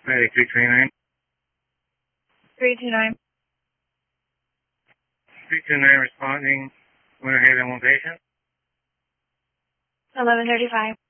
Medic 329. 329. 329 responding. Went ahead and one patient. 1135.